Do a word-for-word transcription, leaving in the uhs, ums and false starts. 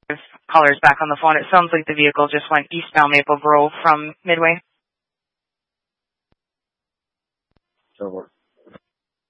Caller's back on the phone. It sounds like the vehicle just went eastbound Maple Grove from Midway. So